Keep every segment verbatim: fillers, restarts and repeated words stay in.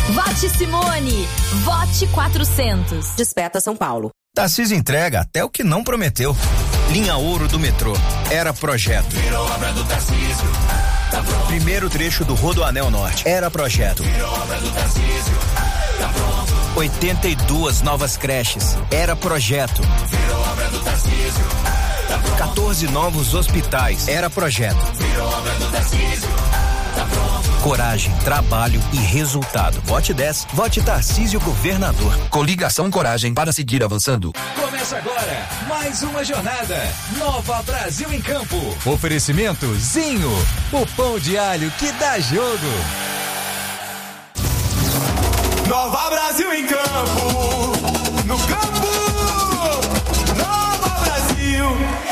Vote Simone. Vote quatrocentos. Desperta São Paulo. Tarcísio entrega até o que não prometeu. Linha Ouro do metrô. Era projeto. Virou obra do Tarcísio. Tá pronto. Primeiro trecho do Rodoanel Norte. Era projeto. Virou obra do Tarcísio. Tá pronto. oitenta e duas novas creches. Era projeto. Virou obra do Tarcísio. Tá pronto. quatorze novos hospitais. Era projeto. Virou obra do Tarcísio. Tá pronto. Coragem, trabalho e resultado. Vote dez, vote Tarcísio Governador. Coligação Coragem para seguir avançando. Começa agora mais uma jornada. Nova Brasil em Campo. Oferecimento Zinho, o pão de alho que dá jogo. Nova Brasil em Campo. No campo. Nova Brasil.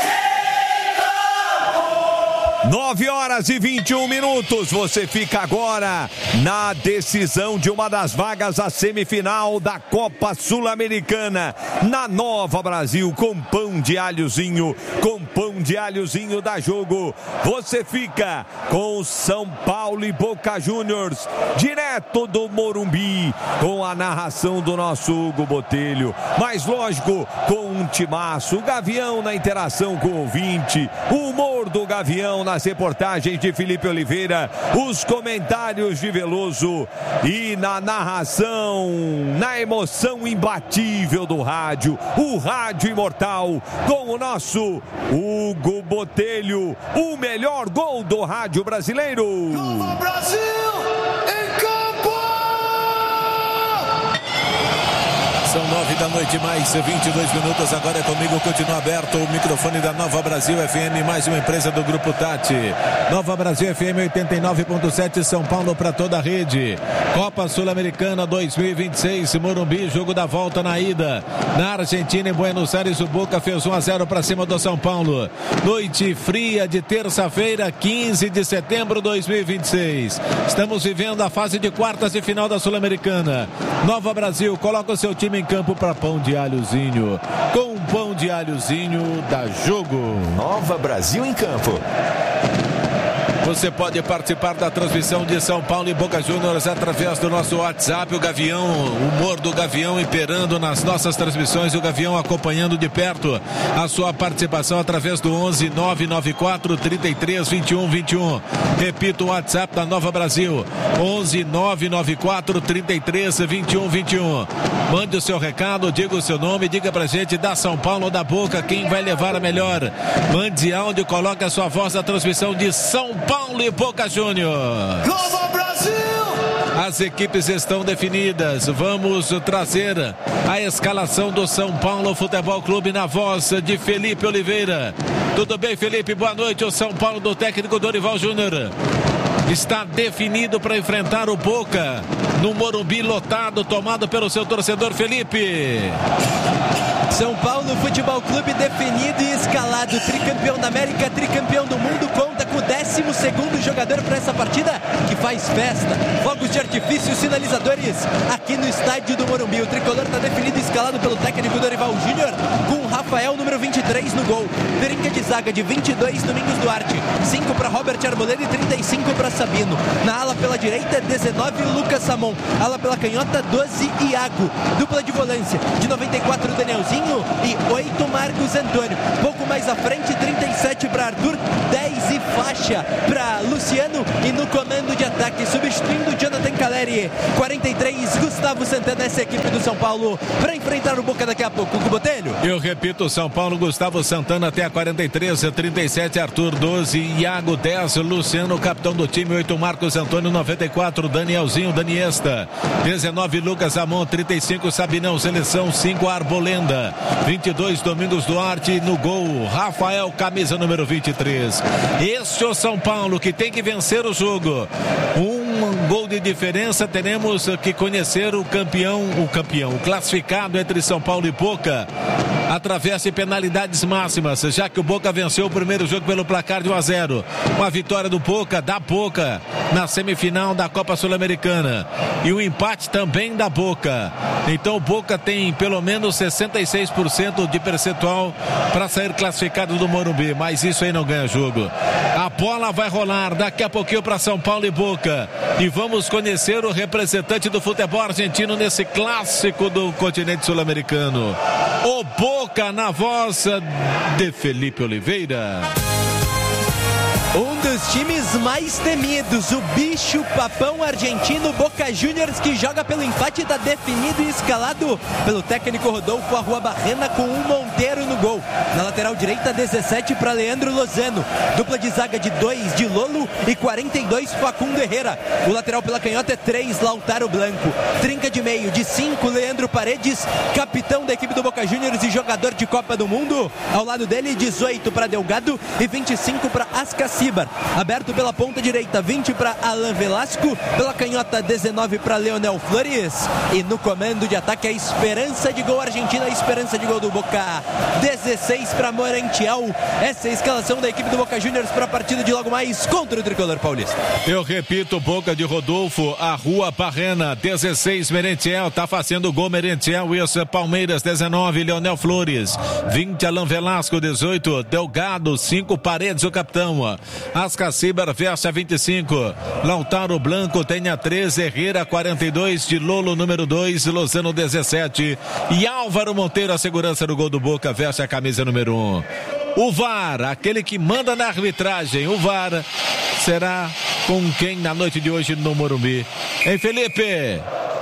nove horas e vinte e um minutos. Você fica agora na decisão de uma das vagas à semifinal da Copa Sul-Americana. Na Nova Brasil, com pão de alhozinho, com pão de alhozinho da jogo. Você fica com São Paulo e Boca Juniors, direto do Morumbi, com a narração do nosso Hugo Botelho. Mas lógico, com um timaço, o Gavião na interação com o ouvinte, o humor do Gavião nas reportagens de Felipe Oliveira, os comentários de Veloso e na narração, na emoção imbatível do rádio, o rádio imortal, com o nosso Hugo Botelho, o melhor gol do rádio brasileiro. Nova Brasil em campo! São nove da noite, mais vinte e dois minutos. Agora é comigo, continua aberto o microfone da Nova Brasil F M, mais uma empresa do Grupo Tati. Nova Brasil F M oitenta e nove ponto sete, São Paulo para toda a rede. Copa Sul-Americana dois mil e vinte e seis, Morumbi, jogo da volta na ida. Na Argentina, em Buenos Aires, o Boca fez um a zero para cima do São Paulo. Noite fria de terça-feira, quinze de setembro de dois mil e vinte e seis. Estamos vivendo a fase de quartas de final da Sul-Americana. Nova Brasil, coloca o seu time em campo para pão de alhozinho. Com pão de alhozinho da jogo. Nova Brasil em campo. Você pode participar da transmissão de São Paulo e Boca Juniors através do nosso WhatsApp. O Gavião, o humor do Gavião imperando nas nossas transmissões. O Gavião acompanhando de perto a sua participação através do onze nove nove quatro, trinta e três, vinte e um, vinte e um. Repito o WhatsApp da Nova Brasil: onze nove nove quatro, trinta e três, vinte e um, vinte e um. Mande o seu recado, diga o seu nome, diga pra gente da São Paulo ou da Boca quem vai levar a melhor. Mande áudio, coloque a sua voz na transmissão de São Paulo Paulo e Boca Juniors. Nova Brasil! As equipes estão definidas. Vamos trazer a escalação do São Paulo Futebol Clube na voz de Felipe Oliveira. Tudo bem, Felipe? Boa noite. O São Paulo do técnico Dorival Júnior está definido para enfrentar o Boca no Morumbi lotado, tomado pelo seu torcedor, Felipe. São Paulo Futebol Clube definido e escalado, tricampeão da América, tricampeão do mundo, conta com o décimo segundo jogador para essa partida, que faz festa, fogos de artifício, sinalizadores aqui no estádio do Morumbi. O tricolor está definido e escalado pelo técnico Dorival Júnior, com o Rafael, número vinte e três, no gol. Trinca de zaga de vinte e dois, Domingos Duarte, cinco para Robert Arboleda e trinta e cinco para Sabino. Na ala pela direita, dezenove, Lucas Samon. Ala pela canhota, doze, Iago. Dupla de volância, de noventa e quatro, Danielzinho e oito, Marcos Antônio. Pouco mais à frente, trinta e sete para Arthur, dez e faixa para Luciano. E no comando de ataque, substituindo Jonathan Caleri, quarenta e três, Gustavo Santana. Essa equipe do São Paulo para enfrentar o Boca daqui a pouco. Com o Botelho. Eu repito, São Paulo, Gustavo Santana até a quarenta e três, trinta e sete, Arthur, doze, Iago, dez, Luciano, capitão do time, oito, Marcos Antônio, noventa e quatro, Danielzinho, Daniesta, dezenove, Lucas Amon, trinta e cinco, Sabinão, seleção, cinco, Arbolenda, vinte e dois, Domingos Duarte, no gol, Rafael, camisa número vinte e três. Este é o São Paulo que tem que vencer o jogo. Um gol de diferença, teremos que conhecer o campeão, o campeão, o classificado entre São Paulo e Boca, através de penalidades máximas, já que o Boca venceu o primeiro jogo pelo placar de um a zero. Uma vitória do Boca, da Boca, na semifinal da Copa Sul-Americana. E o empate também da Boca. Então o Boca tem pelo menos sessenta e seis por cento de percentual para sair classificado do Morumbi, mas isso aí não ganha jogo. A bola vai rolar daqui a pouquinho para São Paulo e Boca. e vamos conhecer o representante do futebol argentino nesse clássico do continente sul-americano. O Boca, na voz de Felipe Oliveira. Um dos times mais temidos, o bicho papão argentino Boca Juniors, que joga pelo empate, está definido e escalado pelo técnico Rodolfo Arruabarrena, com um Monteiro no gol. Na lateral direita, dezessete para Leandro Lozano, dupla de zaga de dois de Lolo e quarenta e dois Facundo Herrera. O lateral pela canhota é três, Lautaro Blanco. Trinca de meio de cinco, Leandro Paredes, capitão da equipe do Boca Juniors e jogador de Copa do Mundo. Ao lado dele, dezoito para Delgado e vinte e cinco para Ascacíbar. Aberto pela ponta direita, vinte para Alan Velasco, pela canhota dezenove para Leonel Flores, e no comando de ataque a esperança de gol argentina, a esperança de gol do Boca, dezesseis para Morantiel. Essa é a escalação da equipe do Boca Juniors para a partida de logo mais contra o tricolor paulista. Eu repito, Boca de Rodolfo Arruabarrena, dezesseis Merentiel, tá fazendo gol Merentiel, isso é Palmeiras, dezenove Leonel Flores, vinte Alan Velasco, dezoito Delgado, cinco Paredes, o capitão. Ascacíbar veste a vinte e cinco, Lautaro Blanco tem a treze, Herrera quarenta e dois, de Lolo número dois, Lozano dezessete e Álvaro Monteiro, a segurança do gol do Boca, veste a camisa número um. O V A R, aquele que manda na arbitragem, o V A R será com quem na noite de hoje no Morumbi? Hein, Felipe?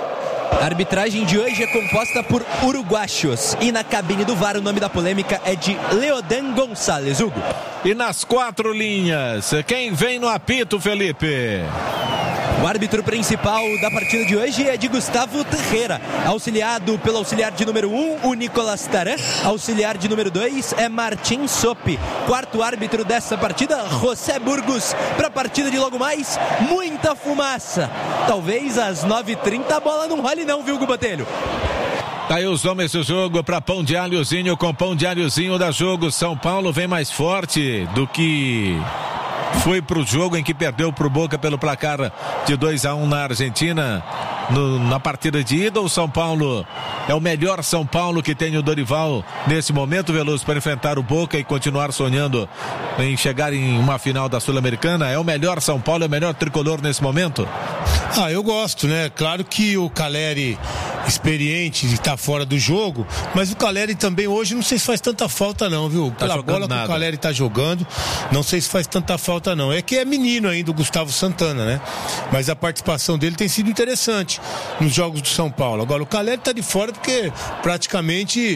A arbitragem de hoje é composta por uruguaios e na cabine do V A R o nome da polêmica é de Leodan Gonçalves. Hugo. E nas quatro linhas, quem vem no apito, Felipe? O árbitro principal da partida de hoje é de Gustavo Teixeira, auxiliado pelo auxiliar de número um, o Nicolas Taran. Auxiliar de número dois é Martin Sopi. Quarto árbitro dessa partida, José Burgos. Para a partida de logo mais, muita fumaça. Talvez às nove e trinta a bola não role não, viu, Gubotelho? Tá aí os homens do jogo para Pão de Alhozinho com Pão de Alhozinho da jogo. São Paulo vem mais forte do que foi pro jogo em que perdeu pro Boca pelo placar de dois a um na Argentina. No, na partida de ida, o São Paulo é o melhor São Paulo que tem o Dorival nesse momento, Veloso, para enfrentar o Boca e continuar sonhando em chegar em uma final da Sul-Americana. É o melhor São Paulo, é o melhor tricolor nesse momento? Ah, eu gosto, né? Claro que o Caleri, experiente, está fora do jogo, mas o Caleri também hoje não sei se faz tanta falta não, viu? Tá Pela bola nada. que o Caleri tá jogando, não sei se faz tanta falta não. É que é menino ainda o Gustavo Santana, né? Mas a participação dele tem sido interessante nos jogos do São Paulo. Agora o Caleri tá de fora porque praticamente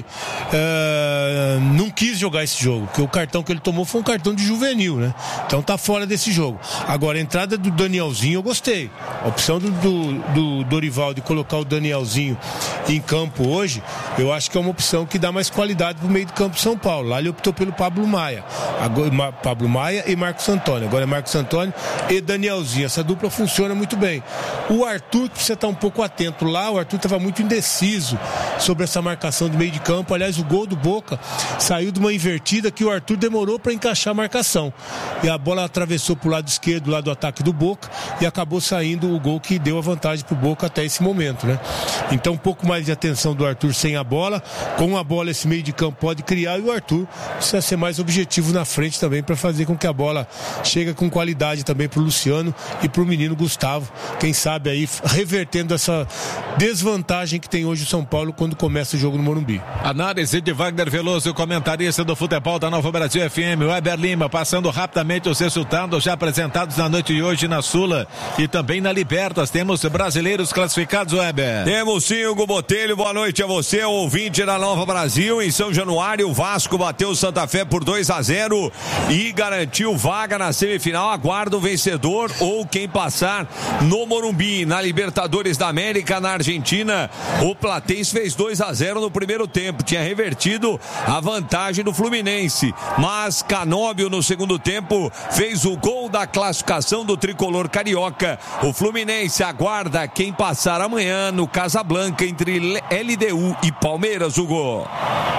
uh, não quis jogar esse jogo, porque o cartão que ele tomou foi um cartão de juvenil, né? Então tá fora desse jogo. Agora a entrada do Danielzinho eu gostei. A opção do, do, do Dorival de colocar o Danielzinho em campo hoje, eu acho que é uma opção que dá mais qualidade pro meio de campo de São Paulo. Lá ele optou pelo Pablo Maia. Agora, Pablo Maia e Marcos Antônio. Agora é Marcos Antônio e Danielzinho. Essa dupla funciona muito bem. O Arthur precisa estar um pouco atento. Lá o Arthur estava muito indeciso sobre essa marcação do meio de campo. Aliás, o gol do Boca saiu de uma invertida que o Arthur demorou para encaixar a marcação. E a bola atravessou pro lado esquerdo, lá do ataque do Boca, e acabou saindo o gol que deu a vantagem pro Boca até esse momento, né? Então um pouco mais de atenção do Arthur sem a bola. Com a bola esse meio de campo pode criar, e o Arthur precisa ser mais objetivo na frente também para fazer com que a bola chegue com qualidade também pro Luciano e pro menino Gustavo, quem sabe aí revertendo essa desvantagem que tem hoje o São Paulo quando começa o jogo no Morumbi. Análise de Wagner Veloso, comentarista do futebol da Nova Brasil F M. Weber Lima, passando rapidamente os resultados já apresentados na noite de hoje na Sula e também na Libertas. Temos brasileiros classificados, Weber. Temos sim, Hugo Botelho, boa noite a você, ouvinte da Nova Brasil. Em São Januário, o Vasco bateu o Santa Fé por dois a zero e garantiu vaga na semifinal. Aguarda o vencedor ou quem passar no Morumbi. Na Libertadores da América, na Argentina, o Platense fez dois a zero no primeiro tempo, tinha revertido a vantagem do Fluminense, mas Canóbio no segundo tempo fez o gol da classificação do tricolor carioca. O Fluminense aguarda quem passar amanhã no Casablanca entre L D U e Palmeiras, Hugo.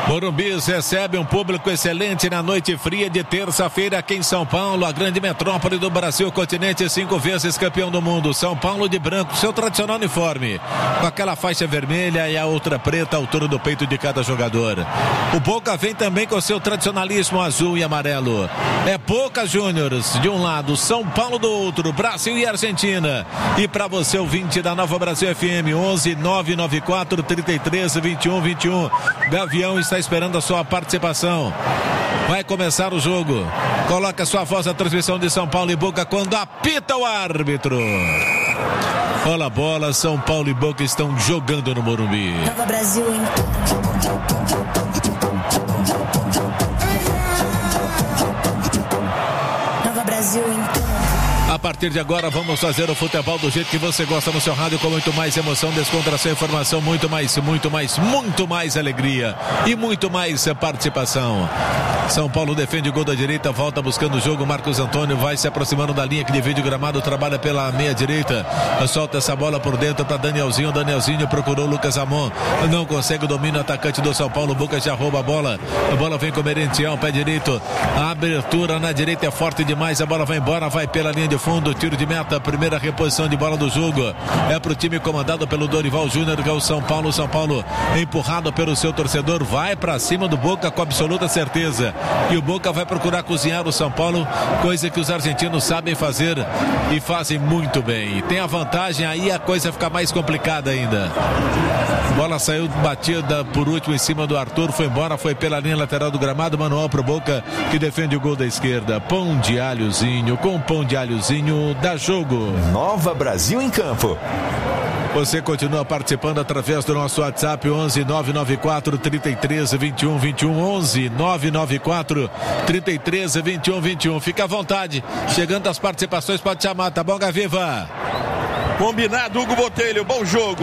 Morumbi recebe um público excelente na noite fria de terça-feira aqui em São Paulo, a grande metrópole do Brasil, continente, cinco vezes campeão do mundo. São Paulo de branco, seu tradicional uniforme, com aquela faixa vermelha e a outra preta à altura do peito de cada jogador. O Boca vem também com seu tradicionalismo azul e amarelo. É Boca Juniors de um lado, São Paulo do outro, Brasil e Argentina. E para você, ouvinte da Nova Brasil F M, onze nove nove quatro, trinta e três, vinte e um, vinte e um. Gavião está esperando a sua participação. Vai começar o jogo. Coloca sua voz na transmissão de São Paulo e Boca quando apita o árbitro. Olha a bola, São Paulo e Boca estão jogando no Morumbi. Nova Brasil em... Nova Brasil em... A partir de agora vamos fazer o futebol do jeito que você gosta no seu rádio, com muito mais emoção, descontração, informação, muito mais, muito mais, muito mais alegria e muito mais participação. São Paulo defende o gol da direita, volta buscando o jogo, Marcos Antônio vai se aproximando da linha que divide o gramado, trabalha pela meia direita, solta essa bola por dentro para Danielzinho, Danielzinho procurou Lucas Amon, não consegue o domínio, atacante do São Paulo, Boca já rouba a bola, a bola vem com o Merentiel, pé direito, a abertura na direita é forte demais, a bola vai embora, vai pela linha de fundo, tiro de meta, primeira reposição de bola do jogo, é pro time comandado pelo Dorival Júnior, que é o São Paulo, São Paulo empurrado pelo seu torcedor, vai pra cima do Boca com absoluta certeza, e o Boca vai procurar cozinhar o São Paulo, coisa que os argentinos sabem fazer e fazem muito bem, e tem a vantagem, aí a coisa fica mais complicada ainda. Bola saiu batida por último em cima do Arthur, foi embora, foi pela linha lateral do gramado, manual pro Boca, que defende o gol da esquerda. Pão de alhozinho, com pão de alhozinho, dá jogo. Nova Brasil em campo. Você continua participando através do nosso WhatsApp, onze nove nove quatro, trinta e três, vinte e um, vinte e um, onze nove nove quatro, trinta e três, vinte e um, vinte e um. Fica à vontade, chegando as participações, pode chamar, tá bom, Gaviva? Combinado, Hugo Botelho, bom jogo.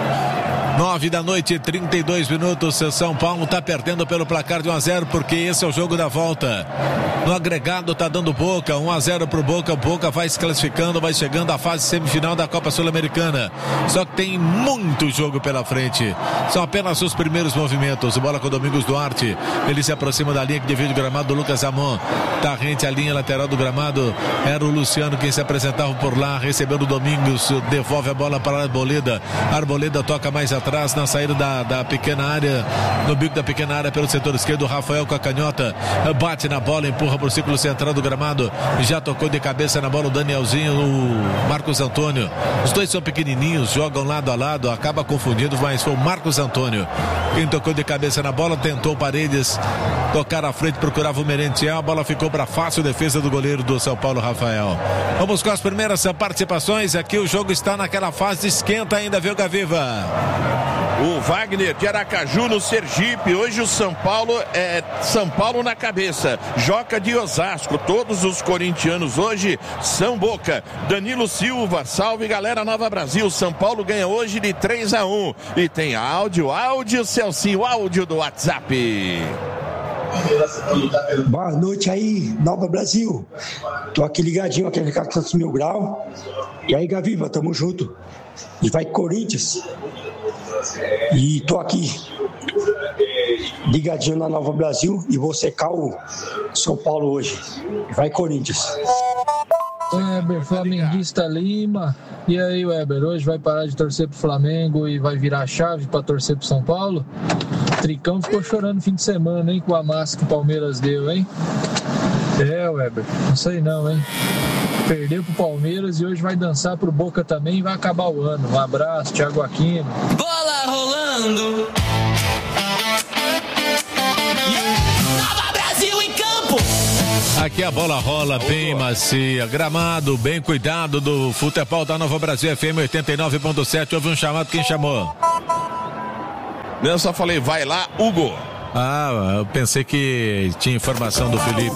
nove da noite, trinta e dois minutos. São Paulo está perdendo pelo placar de um a zero, porque esse é o jogo da volta. No agregado está dando Boca, um a zero pro Boca. O Boca vai se classificando, vai chegando à fase semifinal da Copa Sul-Americana. Só que tem muito jogo pela frente. São apenas os primeiros movimentos. Bola com o Domingos Duarte. Ele se aproxima da linha que divide o gramado do Lucas Amon. Tá rente à linha lateral do gramado. Era o Luciano quem se apresentava por lá. Recebeu o Domingos, devolve a bola para a Arboleda. A Arboleda toca mais atrás na saída da, da pequena área, no bico da pequena área pelo setor esquerdo. Rafael com a canhota, bate na bola, empurra para o círculo central do gramado, já tocou de cabeça na bola o Danielzinho, o Marcos Antônio. Os dois são pequenininhos, jogam lado a lado, acaba confundindo, mas foi o Marcos Antônio quem tocou de cabeça na bola, tentou Paredes tocar à frente, procurava o Merentiel, a bola ficou para fácil defesa do goleiro do São Paulo, Rafael. Vamos com as primeiras participações. Aqui o jogo está naquela fase, esquenta ainda, viu, Gaviva? O Wagner de Aracaju no Sergipe. Hoje o São Paulo é São Paulo na cabeça. Joca de Osasco. Todos os corintianos hoje são Boca. Danilo Silva. Salve, galera, Nova Brasil. São Paulo ganha hoje de três a um. E tem áudio, áudio, Celcinho, áudio do WhatsApp. Boa noite aí, Nova Brasil. Tô aqui ligadinho, aquele quatrocentos mil grau. E aí, Gaviva, tamo junto. E vai Corinthians. E tô aqui ligadinho na Nova Brasil e vou secar o São Paulo hoje. Vai Corinthians. Weber, flamenguista Lima. E aí, Weber, hoje vai parar de torcer pro Flamengo e vai virar a chave pra torcer pro São Paulo? O Tricão ficou chorando no fim de semana, hein, com a massa que o Palmeiras deu, hein? É, Weber, não sei não, hein? Perdeu pro Palmeiras e hoje vai dançar pro Boca também e vai acabar o ano. Um abraço, Thiago Aquino. Bola rolando. Nova Brasil em campo. Aqui a bola rola bem macia, gramado bem cuidado do futebol da Nova Brasil F M oitenta e nove ponto sete. Houve um chamado, quem chamou? Eu só falei, vai lá, Hugo. Ah, eu pensei que tinha informação do Felipe.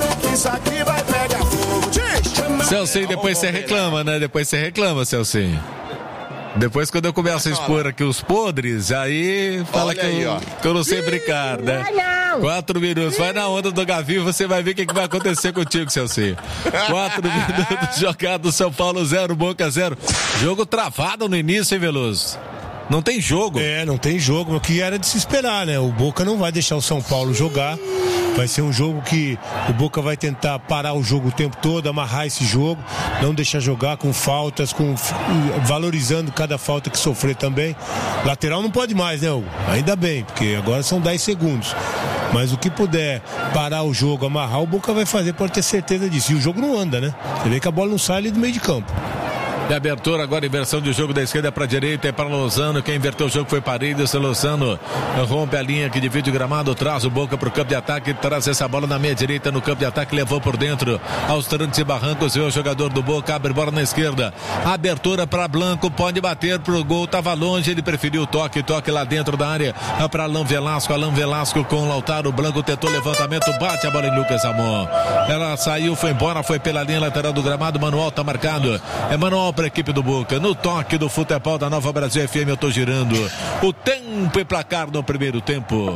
Celcinho, depois você reclama, né? Depois você reclama, Celcinho. Depois, quando eu começo a expor aqui os podres, aí fala que, aí, eu, que eu não sei brincar, né? Quatro minutos, vai na onda do Gavinho, você vai ver o que, que vai acontecer contigo, Celcinho. Quatro minutos jogados, São Paulo zero, Boca zero. Jogo travado no início, hein, Veloso? Não tem jogo. É, não tem jogo, o que era de se esperar, né? O Boca não vai deixar o São Paulo jogar. Vai ser um jogo que o Boca vai tentar parar o jogo o tempo todo, amarrar esse jogo, não deixar jogar com faltas, com valorizando cada falta que sofrer também. Lateral não pode mais, né, Hugo? Ainda bem, porque agora são dez segundos. Mas o que puder parar o jogo, amarrar, o Boca vai fazer, pode ter certeza disso. E o jogo não anda, né? Você vê que a bola não sai ali do meio de campo. De abertura, agora inversão de jogo da esquerda para a direita e para Lozano. Quem inverteu o jogo foi Paredes. Lozano rompe a linha que divide o gramado, traz o Boca para o campo de ataque, traz essa bola na meia direita no campo de ataque, levou por dentro aos trancos e barrancos, vê o jogador do Boca, abre bola na esquerda, abertura para Blanco, pode bater pro gol, estava longe, ele preferiu o toque, toque lá dentro da área para Alain Velasco, Alain Velasco com o Lautaro, Blanco tentou levantamento, bate a bola em Lucas Amon, ela saiu, foi embora, foi pela linha lateral do gramado, Manuel está marcado, é Manuel para a equipe do Boca, no toque do futebol da Nova Brasil F M. Eu tô girando o tempo e placar no primeiro tempo,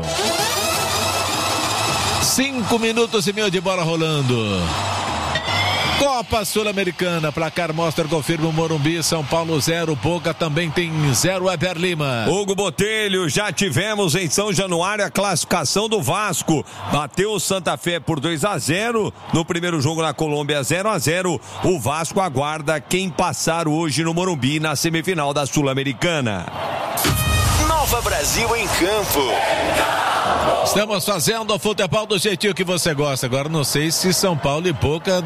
cinco minutos e meio de bola rolando. Copa Sul-Americana, placar mostra, confirma o Morumbi, São Paulo zero, Boca também tem zero, Eber Lima. Hugo Botelho, já tivemos em São Januário a classificação do Vasco, bateu o Santa Fé por dois a zero, no primeiro jogo na Colômbia zero a zero, o Vasco aguarda quem passar hoje no Morumbi na semifinal da Sul-Americana. Nova Brasil em campo. Estamos fazendo o futebol do jeitinho que você gosta. Agora não sei se São Paulo e Boca,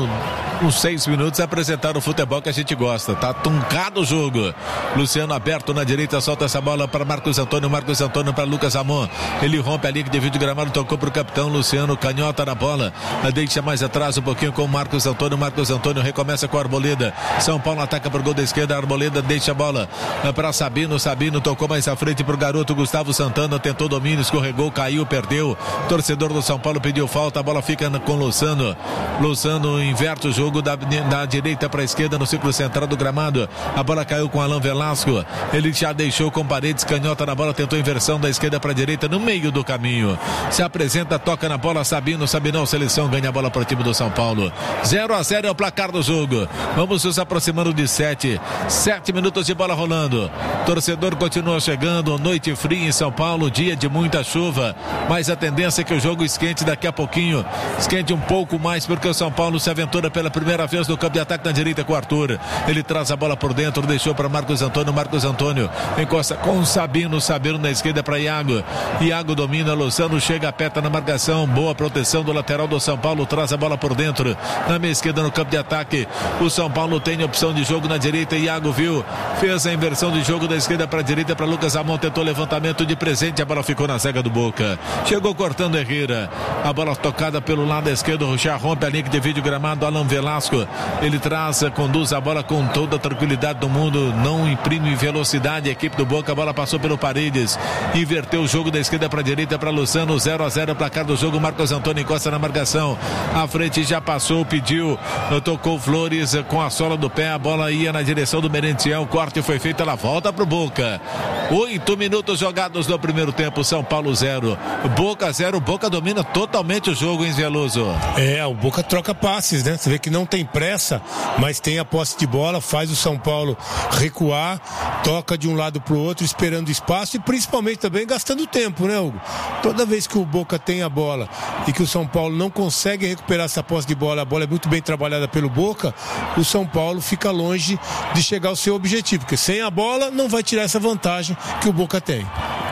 uns seis minutos, apresentaram o futebol que a gente gosta. Tá truncado o jogo. Luciano aberto na direita, solta essa bola para Marcos Antônio. Marcos Antônio para Lucas Amon. Ele rompe a linha que divide o gramado, tocou para o capitão Luciano, canhota na bola. Deixa mais atrás um pouquinho com o Marcos Antônio. Marcos Antônio recomeça com a Arboleda. São Paulo ataca para o gol da esquerda. A Arboleda deixa a bola para Sabino. Sabino tocou mais à frente para o garoto Gustavo Santana. Tentou domínio, escorregou, caiu, perdeu. Torcedor do São Paulo pediu falta. A bola fica com Luciano. Luciano inverte o jogo da, da direita para a esquerda no círculo central do gramado. A bola caiu com Alain Velasco. Ele já deixou com Paredes, canhota na bola, tentou inversão da esquerda para a direita no meio do caminho. Se apresenta, toca na bola, Sabino. Sabinão, seleção, ganha a bola para o time do São Paulo. zero a zero é o placar do jogo. Vamos nos aproximando de sete. sete minutos de bola rolando. Torcedor continua chegando. Noite fria em São Paulo, dia de muita chuva. Mas a tendência é que o jogo esquente daqui a pouquinho. Esquente um pouco mais, porque o São Paulo se aventura pela primeira vez no campo de ataque na direita com o Arthur. Ele traz a bola por dentro, deixou para Marcos Antônio. Marcos Antônio encosta com o Sabino. Sabino na esquerda para Iago. Iago domina, Luciano chega, aperta na marcação. Boa proteção do lateral do São Paulo. Traz a bola por dentro. Na meia esquerda no campo de ataque. O São Paulo tem opção de jogo na direita. Iago viu, fez a inversão de jogo da esquerda para a direita para Lucas Amon. Tentou levantamento de presente. A bola ficou na zaga do Boca. Chegou cortando Herrera. A bola tocada pelo lado esquerdo. Já rompe a linha que divide o gramado. Alain Velasco. Ele traz, conduz a bola com toda a tranquilidade do mundo. Não imprime velocidade. A equipe do Boca. A bola passou pelo Paredes. Inverteu o jogo da esquerda para a direita para Luciano. zero a zero. Placar do jogo. Marcos Antônio encosta na marcação. A frente já passou. Pediu. Tocou Flores com a sola do pé. A bola ia na direção do Merentiel. O corte foi feito. Ela volta pro Boca. Oito minutos jogados no primeiro tempo. São Paulo zero. Boca zero. Boca domina totalmente o jogo, hein, Veloso? É, o Boca troca passes, né? Você vê que não tem pressa, mas tem a posse de bola, faz o São Paulo recuar, toca de um lado pro outro, esperando espaço e principalmente também gastando tempo, né, Hugo? Toda vez que o Boca tem a bola e que o São Paulo não consegue recuperar essa posse de bola, a bola é muito bem trabalhada pelo Boca, o São Paulo fica longe de chegar ao seu objetivo, porque sem a bola não vai tirar essa vantagem que o Boca tem.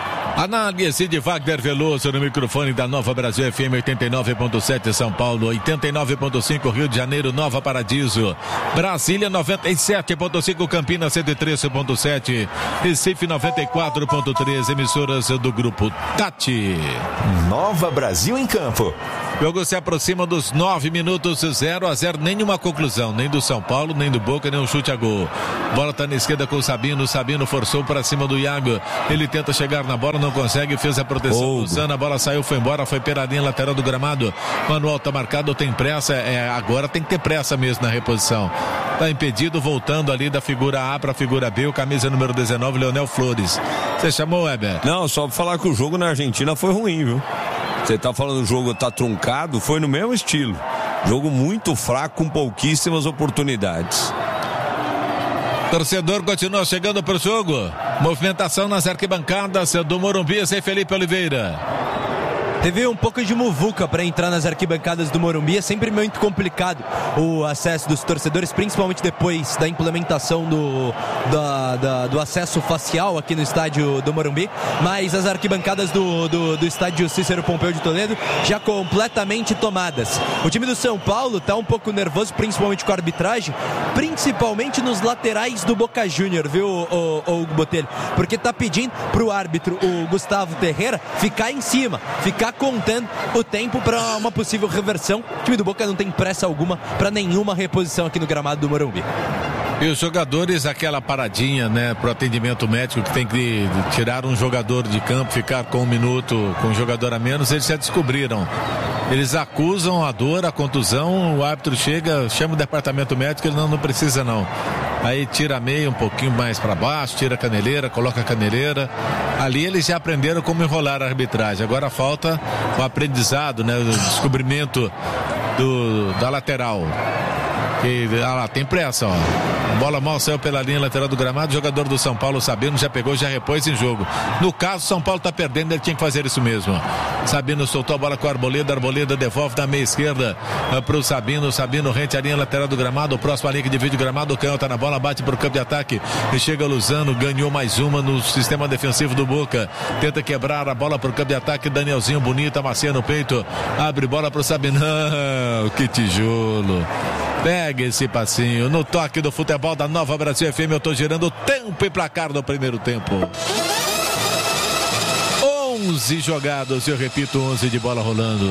Análise de Wagner Veloso no microfone da Nova Brasil F M oitenta e nove ponto sete São Paulo, oitenta e nove ponto cinco Rio de Janeiro, Nova Paradiso, Brasília noventa e sete ponto cinco, Campinas cento e treze ponto sete, Recife noventa e quatro ponto três, emissoras do grupo Tati. Nova Brasil em campo. O jogo se aproxima dos nove minutos, zero a zero, nenhuma conclusão, nem do São Paulo, nem do Boca, nem um chute a gol. Bola está na esquerda com o Sabino, Sabino forçou para cima do Iago, ele tenta chegar na bola, não consegue, fez a proteção do Zana, a bola saiu, foi embora, foi pela linha lateral do gramado. Manuel tá marcado, tem pressa, é, agora tem que ter pressa mesmo na reposição. Tá impedido, voltando ali da figura A para a figura B, o camisa número dezenove, Leonel Flores. Você chamou, Weber? Não, só para falar que o jogo na Argentina foi ruim, viu? Você tá falando do jogo tá truncado, foi no mesmo estilo. Jogo muito fraco, com pouquíssimas oportunidades. Torcedor continua chegando pro jogo. Movimentação nas arquibancadas do Morumbi, sem Felipe Oliveira. Teve um pouco de muvuca para entrar nas arquibancadas do Morumbi. É sempre muito complicado o acesso dos torcedores, principalmente depois da implementação do, da, da, do acesso facial aqui no estádio do Morumbi. Mas as arquibancadas do, do, do estádio Cícero Pompeu de Toledo já completamente tomadas. O time do São Paulo está um pouco nervoso, principalmente com a arbitragem, principalmente nos laterais do Boca Júnior, viu, o, o, o Botelho? Porque está pedindo para o árbitro, o Gustavo Ferreira, ficar em cima, ficar contando o tempo para uma possível reversão. O time do Boca não tem pressa alguma para nenhuma reposição aqui no gramado do Morumbi. E os jogadores, aquela paradinha, né, pro atendimento médico, que tem que tirar um jogador de campo, ficar com um minuto com um jogador a menos, eles já descobriram. Eles acusam a dor, a contusão, o árbitro chega, chama o departamento médico, ele não, não precisa não. Aí tira a meia um pouquinho mais para baixo, tira a caneleira, coloca a caneleira. Ali eles já aprenderam como enrolar a arbitragem. Agora falta o aprendizado, né, o descobrimento do, da lateral. E, ah lá, tem pressa, ó. A bola mal saiu pela linha lateral do gramado. O jogador do São Paulo, Sabino, já pegou, já repôs em jogo. No caso, São Paulo tá perdendo, ele tinha que fazer isso mesmo. Sabino soltou a bola com a Arboleda. A Arboleda devolve da meia esquerda uh, pro Sabino. Sabino rente a linha lateral do gramado. O próximo ali que divide o gramado. O Canhão tá na bola, bate pro campo de ataque. E chega o Luzano, ganhou mais uma no sistema defensivo do Boca. Tenta quebrar a bola pro campo de ataque. Danielzinho bonito, amacia no peito. Abre bola pro Sabinão. Que tijolo. Pega esse passinho no toque do futebol da Nova Brasil F M. Eu tô girando o tempo e placar do primeiro tempo. onze jogados, eu repito, onze de bola rolando.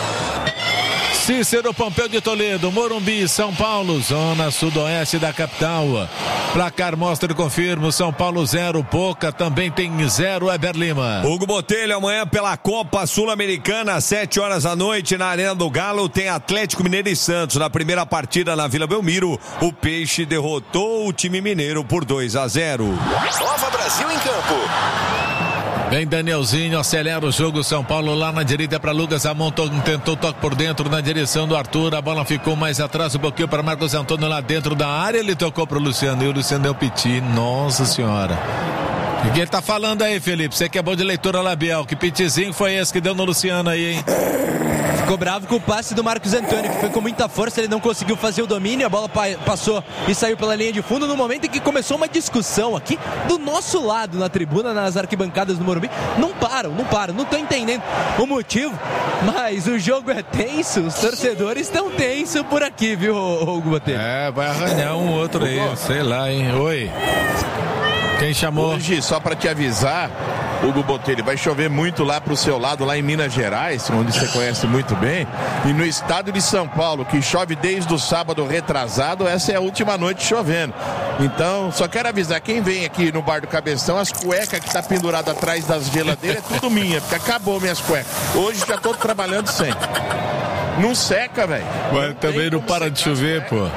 Cícero Pompeu de Toledo, Morumbi, São Paulo, zona sudoeste da capital. Placar mostra e confirma, São Paulo zero, Boca também tem zero, Eber Lima. Hugo Botelho, amanhã pela Copa Sul-Americana, às sete horas da noite, na Arena do Galo, tem Atlético Mineiro e Santos. Na primeira partida na Vila Belmiro, o Peixe derrotou o time mineiro por dois a zero. Nova Brasil em campo. Vem Danielzinho, acelera o jogo. São Paulo lá na direita para Lucas Amontou, tentou toque por dentro na direção do Arthur. A bola ficou mais atrás um pouquinho para Marcos Antônio lá dentro da área. Ele tocou para o Luciano e o Luciano deu piti. Nossa senhora. O que ele tá falando aí, Felipe? Você que é bom de leitura labial. Que pitizinho foi esse que deu no Luciano aí, hein? Ficou bravo com o passe do Marcos Antônio, que foi com muita força, ele não conseguiu fazer o domínio, a bola pa- passou e saiu pela linha de fundo, no momento em que começou uma discussão aqui do nosso lado, na tribuna, nas arquibancadas do Morumbi. Não param, não param, não tô entendendo o motivo, mas o jogo é tenso, os torcedores estão tensos por aqui, viu, Hugo Botelho? É, vai arranhar um outro aí, sei lá, hein? Oi. Quem chamou? Hoje, só para te avisar, Hugo Botelho, vai chover muito lá pro seu lado, lá em Minas Gerais, onde você conhece muito bem, e no estado de São Paulo, que chove desde o sábado retrasado, essa é a última noite chovendo. Então, só quero avisar, quem vem aqui no Bar do Cabeção, as cuecas que tá pendurada atrás das geladeiras é tudo minha, porque acabou minhas cuecas. Hoje já tô trabalhando sem. Não seca, velho. Mas também não para de chover, pô.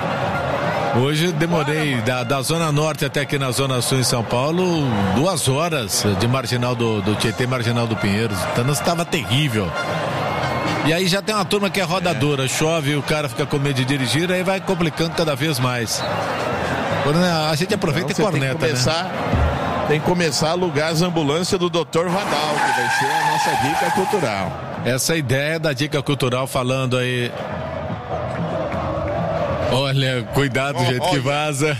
Hoje demorei da, da Zona Norte até aqui na Zona Sul em São Paulo, duas horas de marginal do, do Tietê, marginal do Pinheiros. Então estava terrível. E aí já tem uma turma que é rodadora, chove, o cara fica com medo de dirigir, aí vai complicando cada vez mais. A gente aproveita então, e corneta, tem que começar, né? Tem que começar a alugar as ambulâncias do doutor Vadal, que vai ser a nossa dica cultural. Essa ideia da dica cultural falando aí. Olha, cuidado do jeito que vaza.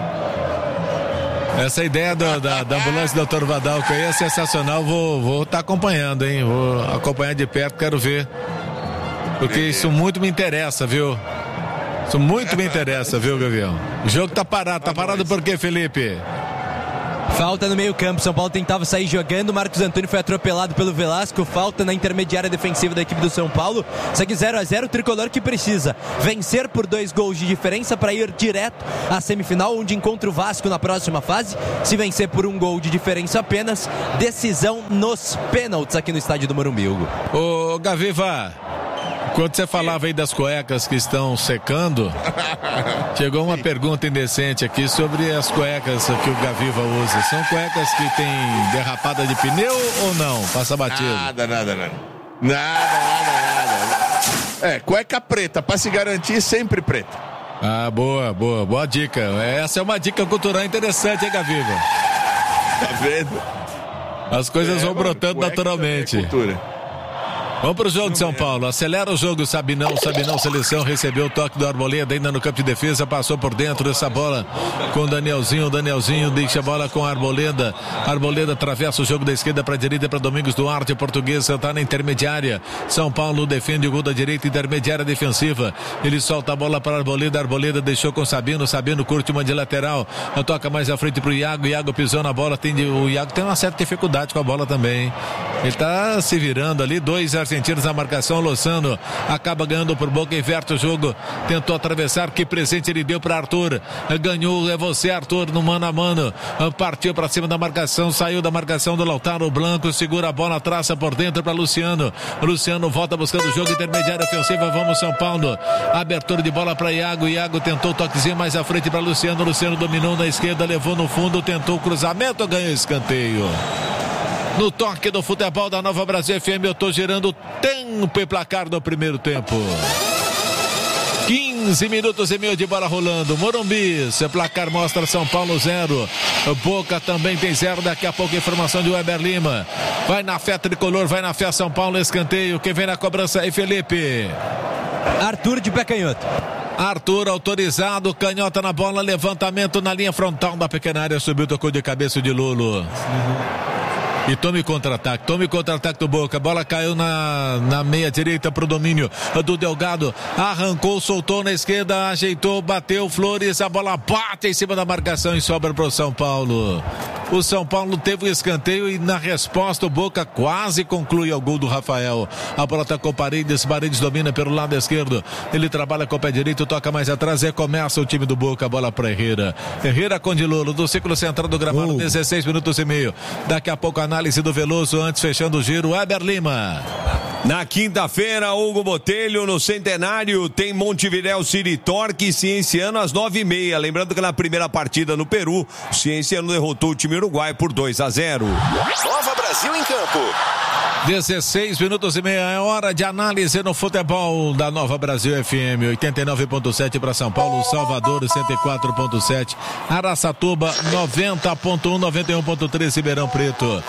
Essa ideia do, da, da ambulância do doutor Vadal que aí é sensacional. Vou vou estar tá acompanhando, hein? Vou acompanhar de perto, quero ver. Porque isso muito me interessa, viu? Isso muito me interessa, viu, Gavião? O jogo tá parado. Tá parado por quê, Felipe? Falta no meio campo, São Paulo tentava sair jogando, Marcos Antônio foi atropelado pelo Velasco, falta na intermediária defensiva da equipe do São Paulo, segue zero a zero, o tricolor que precisa vencer por dois gols de diferença para ir direto à semifinal, onde encontra o Vasco na próxima fase. Se vencer por um gol de diferença apenas, decisão nos pênaltis aqui no estádio do Morumbi, Hugo. Ô, Gaviva, quando você falava aí das cuecas que estão secando, chegou uma pergunta indecente aqui sobre as cuecas que o Gaviva usa. São cuecas que tem derrapada de pneu ou não? Passa batido? Nada, nada, nada. Nada, nada, nada. É, cueca preta, pra se garantir, sempre preta. Ah, boa, boa, boa dica. Essa é uma dica cultural interessante, hein, Gaviva? Tá vendo? As coisas é, vão brotando naturalmente. Vamos pro jogo de São Paulo. Acelera o jogo, Sabinão. Sabinão, seleção, recebeu o toque do Arboleda ainda no campo de defesa. Passou por dentro dessa bola com o Danielzinho. Danielzinho deixa a bola com a Arboleda. Arboleda atravessa o jogo da esquerda para a direita para Domingos Duarte. Portuguesa está na intermediária. São Paulo defende o gol da direita, intermediária defensiva. Ele solta a bola para a Arboleda. Arboleda deixou com o Sabino. Sabino curte uma de lateral. Toca mais à frente para o Iago. Iago pisou na bola. Tem de... O Iago tem uma certa dificuldade com a bola também. Ele está se virando ali. Dois argentinos na marcação. Lozano acaba ganhando por Boca, inverte o jogo, tentou atravessar, que presente ele deu para Arthur, ganhou, é você, Arthur, no mano a mano, partiu para cima da marcação, saiu da marcação do Lautaro Blanco, segura a bola, traça por dentro para Luciano, Luciano volta buscando o jogo intermediário ofensiva, vamos São Paulo, abertura de bola para Iago, Iago tentou toquezinho mais à frente para Luciano, Luciano dominou na esquerda, levou no fundo, tentou o cruzamento, ganhou escanteio. No toque do futebol da Nova Brasil F M, eu tô girando tempo e placar do primeiro tempo. quinze minutos e meio de bola rolando. Morumbi, seu placar mostra São Paulo zero. Boca também tem zero. Daqui a pouco informação de Weber Lima. Vai na fé tricolor, vai na fé São Paulo, escanteio. Quem vem na cobrança aí, Felipe? Arthur de pé canhoto. Arthur autorizado, canhota na bola, levantamento na linha frontal da pequena área, subiu, tocou de cabeça de Lolo. Uhum. E tome contra-ataque, tome contra-ataque do Boca. Bola caiu na, na meia direita pro domínio do Delgado. Arrancou, soltou na esquerda, ajeitou, bateu Flores. A bola bate em cima da marcação e sobra pro São Paulo. O São Paulo teve o escanteio e na resposta o Boca quase conclui ao gol do Rafael. A bola tá com Paredes, Paredes domina pelo lado esquerdo. Ele trabalha com o pé direito, toca mais atrás e começa o time do Boca. A bola para Herrera. Herrera com Dilolo do círculo central do gramado, uh. dezesseis minutos e meio. Daqui a pouco a análise do Veloso, antes fechando o giro, Weber Lima. Na quinta-feira, Hugo Botelho, no Centenário, tem Montevidéu City Torque e Cienciano às nove e meia. Lembrando que na primeira partida no Peru, o Cienciano derrotou o time uruguai por dois a zero. Nova Brasil em campo. dezesseis minutos e meia, é hora de análise no futebol da Nova Brasil F M. oitenta e nove ponto sete para São Paulo, Salvador cento e quatro ponto sete, Araçatuba noventa ponto um, noventa e um ponto três, Ribeirão Preto.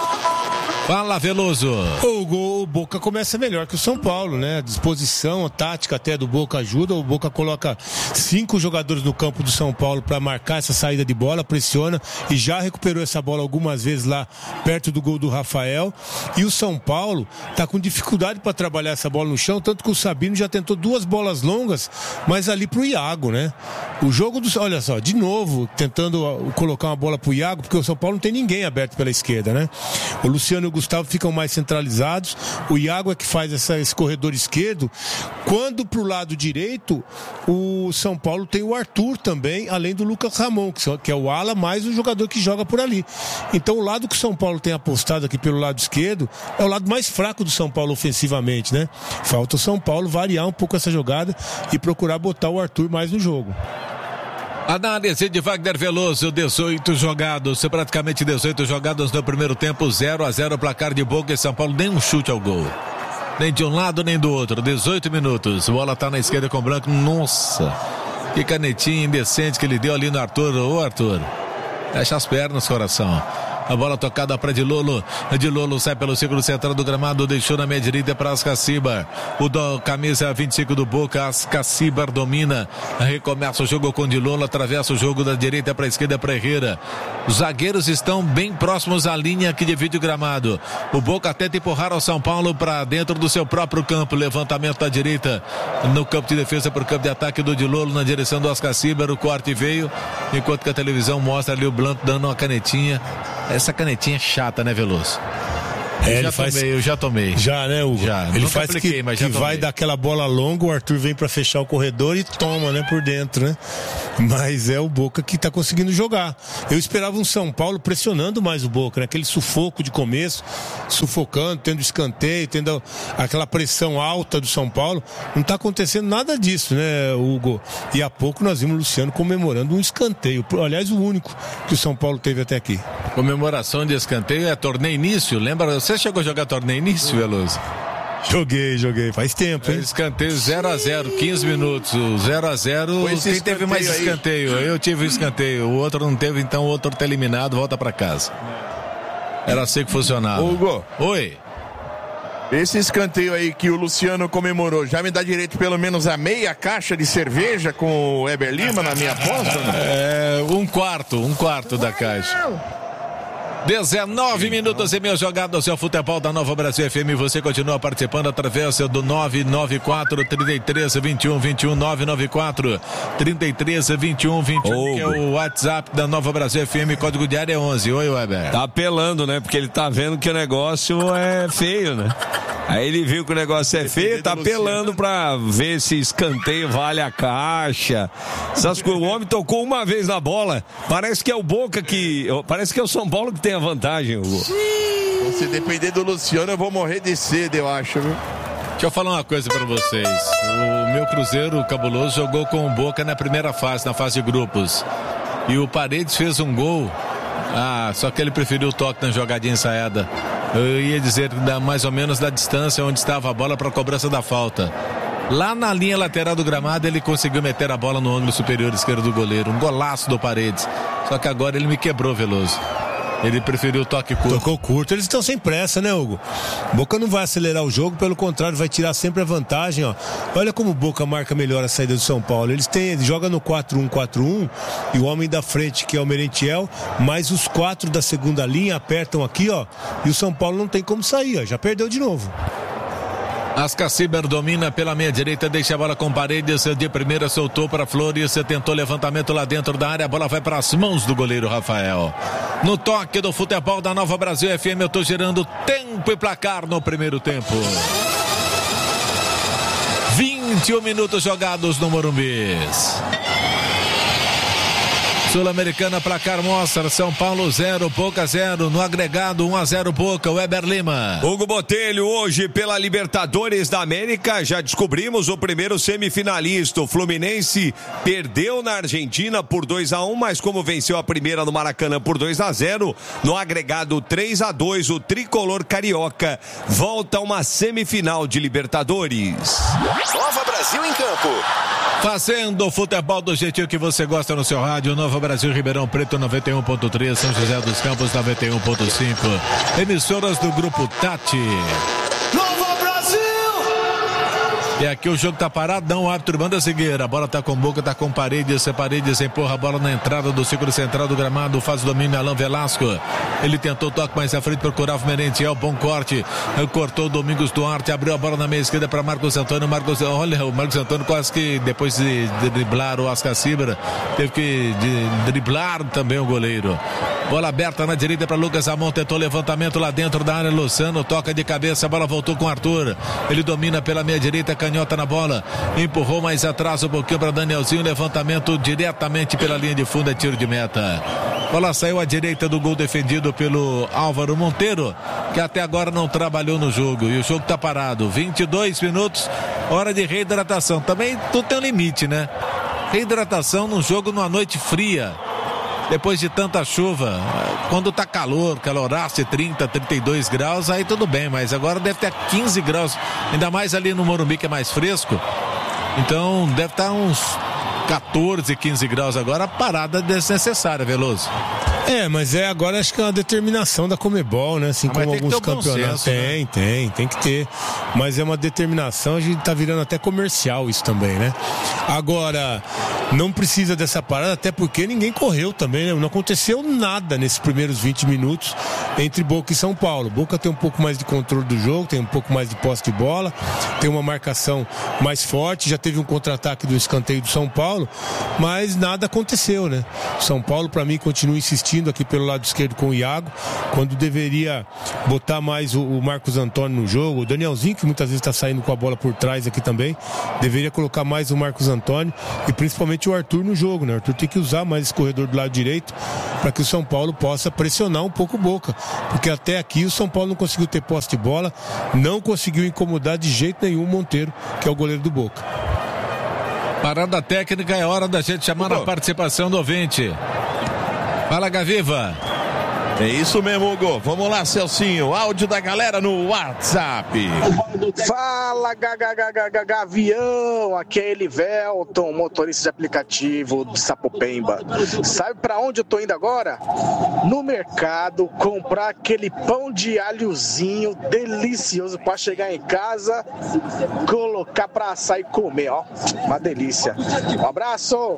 Fala, Veloso. O gol, o Boca começa melhor que o São Paulo, né? A disposição, a tática até do Boca ajuda. O Boca coloca cinco jogadores no campo do São Paulo para marcar essa saída de bola, pressiona e já recuperou essa bola algumas vezes lá perto do gol do Rafael. E o São Paulo tá com dificuldade para trabalhar essa bola no chão, tanto que o Sabino já tentou duas bolas longas, mas ali pro Iago, né? O jogo do... Olha só, de novo, tentando colocar uma bola pro Iago, porque o São Paulo não tem ninguém aberto pela esquerda, né? O Luciano e o Gustavo ficam mais centralizados. O Iago é que faz essa, esse corredor esquerdo. Quando pro lado direito, o São Paulo tem o Arthur também, além do Lucas Ramon, que, são, que é o ala mais o jogador que joga por ali. Então o lado que o São Paulo tem apostado aqui pelo lado esquerdo é o lado mais fraco do São Paulo ofensivamente, né? Falta o São Paulo variar um pouco essa jogada e procurar botar o Arthur mais no jogo. Análise de Wagner Veloso, dezoito jogados, praticamente dezoito jogados no primeiro tempo, zero a zero, placar de Boca e São Paulo, nem um chute ao gol. Nem de um lado, nem do outro, dezoito minutos, bola tá na esquerda com o Branco, nossa, que canetinha indecente que ele deu ali no Arthur. Ô Arthur, fecha as pernas, coração. A bola tocada para Dilolo. Dilolo sai pelo círculo central do gramado, deixou na meia direita para Ascacibar. O do, camisa vinte e cinco do Boca, Ascacibar domina. Recomeça o jogo com Dilolo, atravessa o jogo da direita para a esquerda para Herrera. Os zagueiros estão bem próximos à linha que divide o gramado. O Boca tenta empurrar o São Paulo para dentro do seu próprio campo. Levantamento da direita no campo de defesa para o campo de ataque do Dilolo na direção do Ascacibar. O corte veio, enquanto que a televisão mostra ali o Blanco dando uma canetinha. Essa canetinha é chata, né, Veloso? É, eu já faz... tomei, eu já tomei. Já, né, Hugo? Já. Ele faz que, mas que vai dar aquela bola longa, o Arthur vem pra fechar o corredor e toma, né, por dentro, né? Mas é o Boca que tá conseguindo jogar. Eu esperava um São Paulo pressionando mais o Boca, né? Aquele sufoco de começo, sufocando, tendo escanteio, tendo aquela pressão alta do São Paulo. Não tá acontecendo nada disso, né, Hugo? E há pouco nós vimos o Luciano comemorando um escanteio. Aliás, o único que o São Paulo teve até aqui. Comemoração de escanteio é torneio início, lembra? Você chegou a jogar torneio início, Veloso? Joguei, joguei. Faz tempo, hein? É, escanteio zero a zero, quinze minutos. O zero a zero, quem teve mais aí. escanteio? Eu tive o escanteio, o outro não teve, então o outro tá eliminado, volta pra casa. Era assim que funcionava. Hugo. Oi. Esse escanteio aí que o Luciano comemorou, já me dá direito pelo menos a meia caixa de cerveja com o Weber Lima na minha aposta? Né? É, um quarto, um quarto da caixa. dezenove minutos e meio jogados, é o futebol da Nova Brasil F M. Você continua participando através do nove nove quatro, trinta e três, vinte e um, vinte e um, nove nove quatro, trinta e três, vinte e um, vinte e um, oh, que é o WhatsApp da Nova Brasil F M, código de área é onze. Oi, Weber. Tá apelando, né? Porque ele tá vendo que o negócio é feio, né? Aí ele viu que o negócio é feio, tá apelando pra ver se escanteio vale a caixa. Essas coisas. O homem tocou uma vez na bola. Parece que é o Boca que. Parece que é o São Paulo que tem a vantagem, Hugo. Se depender do Luciano, eu vou morrer de sede, eu acho, viu? Deixa eu falar uma coisa pra vocês. O meu Cruzeiro cabuloso jogou com o Boca na primeira fase, na fase de grupos. E o Paredes fez um gol. Ah, só que ele preferiu o toque na jogadinha ensaiada. Eu ia dizer da, mais ou menos da distância onde estava a bola para a cobrança da falta. Lá na linha lateral do gramado ele conseguiu meter a bola no ângulo superior esquerdo do goleiro. Um golaço do Paredes. Só que agora ele me quebrou, Veloso. Ele preferiu o toque curto. Tocou curto. Eles estão sem pressa, né, Hugo? Boca não vai acelerar o jogo, pelo contrário, vai tirar sempre a vantagem, ó. Olha como o Boca marca melhor a saída do São Paulo. Eles têm, ele joga no quatro um quatro um e o homem da frente, que é o Merentiel, mais os quatro da segunda linha apertam aqui, ó. E o São Paulo não tem como sair, ó. Já perdeu de novo. Ascaciber domina pela meia direita, deixa a bola com Paredes, de primeira soltou para Flores, tentou levantamento lá dentro da área, a bola vai para as mãos do goleiro Rafael. No toque do futebol da Nova Brasil F M, eu tô girando tempo e placar no primeiro tempo. vinte e um minutos jogados no Morumbi. Sul-Americana, placar mostra São Paulo zero, Boca zero, no agregado um a zero Boca. Weber Lima. Hugo Botelho, hoje pela Libertadores da América, já descobrimos o primeiro semifinalista. O Fluminense perdeu na Argentina por dois a um, mas como venceu a primeira no Maracanã por dois a zero, no agregado três a dois, o tricolor carioca volta a uma semifinal de Libertadores. Nova Brasil em campo. Fazendo o futebol do jeitinho que você gosta no seu rádio. Nova Brasil, Ribeirão Preto noventa e um ponto três, São José dos Campos noventa e um ponto cinco. Emissoras do Grupo Tati. Nova Brasil! E aqui o jogo tá parado, não, o árbitro manda seguir. A bola tá com Boca, tá com Paredes. Paredes empurra a bola na entrada do círculo central do gramado, faz o domínio Alain Velasco. Ele tentou o toque mais à frente, procurava o Merentiel, bom corte. Cortou o Domingos Duarte, abriu a bola na meia esquerda para Marcos Antônio. Marcos, olha, o Marcos Antônio quase que depois de, de driblar o Ascaciber, teve que de, driblar também o goleiro. Bola aberta na direita para Lucas Amon, tentou levantamento lá dentro da área. Luciano toca de cabeça, a bola voltou com Arthur. Ele domina pela meia direita, canhota na bola, empurrou mais atrás um pouquinho para Danielzinho, levantamento diretamente pela linha de fundo, é tiro de meta. Bola saiu à direita do gol defendido pelo Álvaro Monteiro, que até agora não trabalhou no jogo, e o jogo tá parado. vinte e dois minutos, hora de reidratação. Também tudo tem um limite, né? Reidratação num jogo numa noite fria, depois de tanta chuva. Quando tá calor, caloraço, trinta, trinta e dois graus, aí tudo bem, mas agora deve ter quinze graus, ainda mais ali no Morumbi, que é mais fresco. Então deve estar uns quatorze, quinze graus agora, parada desnecessária, Veloso. É, mas é agora acho que é uma determinação da Conmebol, né? Assim ah, como alguns campeonatos. Senso, tem, né? tem, tem que ter. Mas é uma determinação, a gente tá virando até comercial isso também, né? Agora, não precisa dessa parada, até porque ninguém correu também, né? Não aconteceu nada nesses primeiros vinte minutos entre Boca e São Paulo. Boca tem um pouco mais de controle do jogo, tem um pouco mais de posse de bola, tem uma marcação mais forte, já teve um contra-ataque do escanteio do São Paulo, mas nada aconteceu, né? São Paulo, pra mim, continua insistindo aqui pelo lado esquerdo com o Iago, quando deveria botar mais o, o Marcos Antônio no jogo, o Danielzinho, que muitas vezes está saindo com a bola por trás aqui também, deveria colocar mais o Marcos Antônio e principalmente o Arthur no jogo, né? O Arthur tem que usar mais esse corredor do lado direito para que o São Paulo possa pressionar um pouco o Boca, porque até aqui o São Paulo não conseguiu ter posse de bola, não conseguiu incomodar de jeito nenhum o Monteiro, que é o goleiro do Boca. Parada técnica, é hora da gente chamar a participação do ouvinte. Fala, Gaviva. É isso mesmo, Hugo. Vamos lá, Celcinho. Áudio da galera no WhatsApp. Fala, Gavião. Aqui é Elivelton, motorista de aplicativo de Sapopemba. Sabe pra onde eu tô indo agora? No mercado, comprar aquele pão de alhozinho delicioso pra chegar em casa, colocar pra assar e comer, ó. Uma delícia. Um abraço.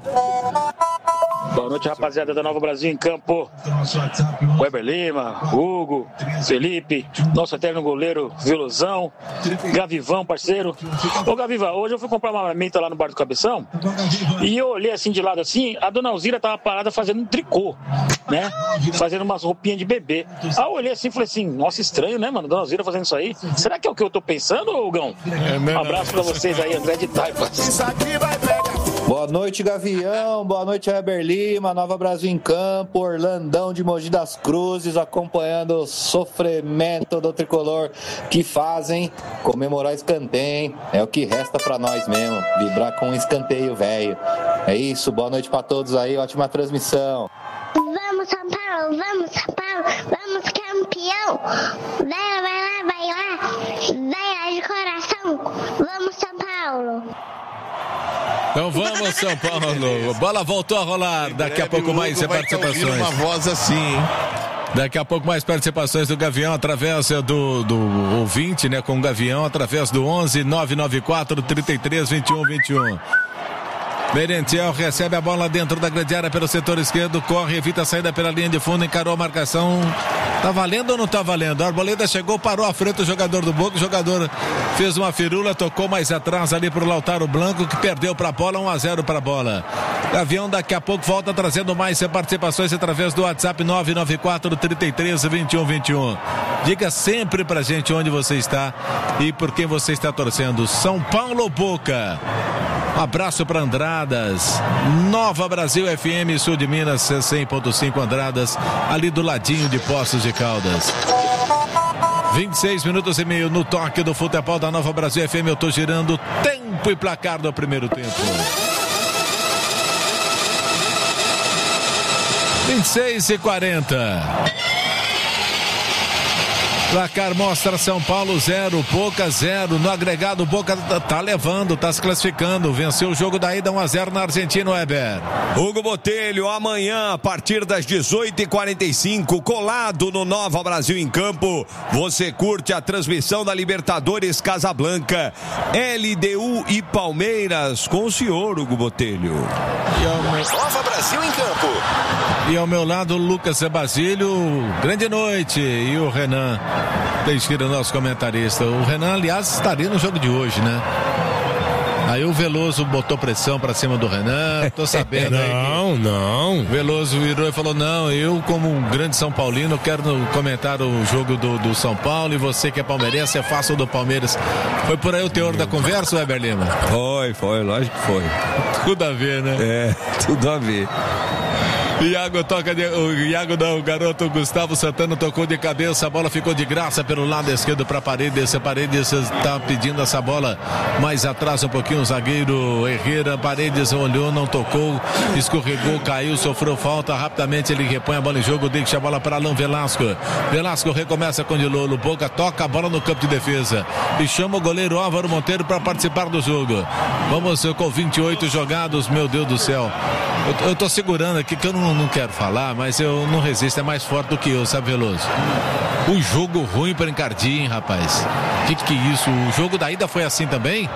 Boa noite, rapaziada da Nova Brasil em Campo. Weber Lima, Hugo, Felipe, nosso eterno goleiro Velozão, Gavivão, parceiro. Ô Gaviva, hoje eu fui comprar uma marmita lá no Bar do Cabeção e eu olhei assim de lado assim, a dona Alzira tava parada fazendo um tricô, né? Fazendo umas roupinhas de bebê. Aí eu olhei assim e falei assim, nossa, estranho, né, mano? Dona Alzira fazendo isso aí. Será que é o que eu tô pensando, Hugão? Um abraço pra vocês aí, André de Taipas. Boa noite, Gavião. Boa noite, Weber Lima. Nova Brasil em Campo. Orlandão de Mogi das Cruzes acompanhando o sofrimento do tricolor que fazem comemorar escanteio, hein? É o que resta pra nós mesmo. Vibrar com um escanteio, velho. É isso. Boa noite pra todos aí. Ótima transmissão. Vamos, São Paulo. Vamos, São Paulo. Vamos, campeão. Vai, vai lá, vai lá. Vai lá de coração. Vamos, São Paulo. Então vamos, São Paulo. A bola voltou a rolar. Daqui a pouco mais participações. Uma voz assim, hein? Daqui a pouco mais participações do Gavião através do, do ouvinte, né? Com o Gavião através do onze nove nove quatro, trinta e três, vinte e um, vinte e um. Merentiel recebe a bola dentro da grande área pelo setor esquerdo, corre, evita a saída pela linha de fundo, encarou a marcação. Tá valendo ou não tá valendo? A Arboleda chegou, parou à frente do jogador do Boca, o jogador fez uma firula, tocou mais atrás ali pro Lautaro Blanco, que perdeu pra bola, um a zero pra bola. Gavião daqui a pouco volta trazendo mais participações através do WhatsApp nove nove quatro, trinta e três, vinte e um, vinte e um. Diga sempre pra gente onde você está e por quem você está torcendo. São Paulo ou Boca? Um abraço para Andradas, Nova Brasil F M, sul de Minas, cem ponto cinco Andradas, ali do ladinho de Poços de Caldas. vinte e seis minutos e meio no toque do futebol da Nova Brasil F M. Eu tô girando tempo e placar do primeiro tempo. vinte e seis e quarenta. Placar mostra São Paulo zero, Boca zero. No agregado, Boca tá, tá levando, tá se classificando. Venceu o jogo da ida um a zero na Argentina, Weber. Hugo Botelho, amanhã, a partir das dezoito e quarenta e cinco, colado no Nova Brasil em Campo, você curte a transmissão da Libertadores Casablanca, L D U e Palmeiras, com o senhor, Hugo Botelho. E ao meu... Nova Brasil em Campo. E ao meu lado, Lucas Basílio, grande noite. E o Renan Teixeira, nosso comentarista. O Renan, aliás, estaria no jogo de hoje, né? Aí o Veloso botou pressão pra cima do Renan, tô sabendo. Não, aí que não. Veloso virou e falou, não, eu como um grande São Paulino quero comentar o jogo do, do São Paulo, e você que é palmeirense, é fácil do Palmeiras. Foi por aí o teor da conversa, Weber Lima? Foi, foi, lógico que foi. Tudo a ver, né? É, tudo a ver. Iago toca de, o Iago não, o garoto Gustavo Santana tocou de cabeça, a bola ficou de graça pelo lado esquerdo para Paredes. Paredes está pedindo essa bola mais atrás um pouquinho, o zagueiro Herrera. Paredes olhou, não tocou, escorregou, caiu, sofreu falta. Rapidamente ele repõe a bola em jogo, deixa a bola para Alain Velasco. Velasco recomeça com Dilolo. Boca toca a bola no campo de defesa e chama o goleiro Álvaro Monteiro para participar do jogo. Vamos com vinte e oito jogados, meu Deus do céu. Eu, eu tô segurando aqui que eu não, não quero falar, mas eu não resisto, é mais forte do que eu, sabe, Veloso? O jogo ruim para Encardi, hein, rapaz? Que que é isso? O jogo da ida foi assim também?